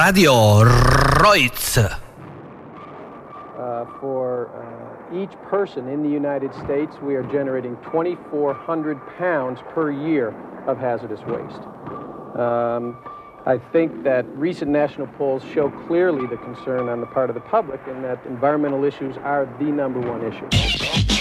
Radio Roiz. For each person in the United States, we are generating 2,400 pounds per year of hazardous waste. I think that recent national polls show clearly the concern on the part of the public and that environmental issues are the number one issue.